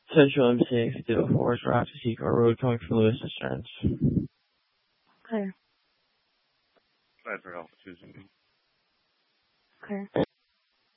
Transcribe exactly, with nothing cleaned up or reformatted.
Central M C X two oh four is Rock to Secret Road coming from Lewis Insurance. Clear. Glad for help choosing. Clear.